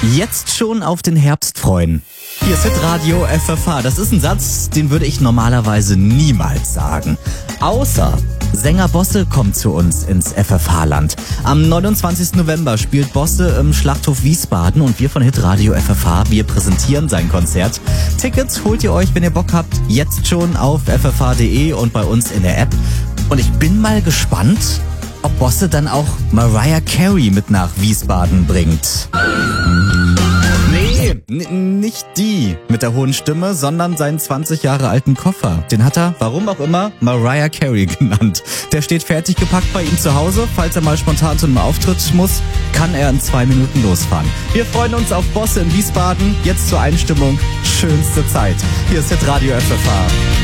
Jetzt schon auf den Herbst freuen. Hier ist Hitradio FFH. Das ist ein Satz, den würde ich normalerweise niemals sagen. Außer Sänger Bosse kommt zu uns ins FFH-Land. Am 29. November spielt Bosse im Schlachthof Wiesbaden und wir von Hitradio FFH, wir präsentieren sein Konzert. Tickets holt ihr euch, wenn ihr Bock habt, jetzt schon auf ffh.de und bei uns in der App. Und ich bin mal gespannt, ob Bosse dann auch Mariah Carey mit nach Wiesbaden bringt. Nee, nicht die mit der hohen Stimme, sondern seinen 20 Jahre alten Koffer. Den hat er, warum auch immer, Mariah Carey genannt. Der steht fertig gepackt bei ihm zu Hause. Falls er mal spontan zu einem Auftritt muss, kann er in 2 Minuten losfahren. Wir freuen uns auf Bosse in Wiesbaden. Jetzt zur Einstimmung. Schönste Zeit. Hier ist Hitradio FFH.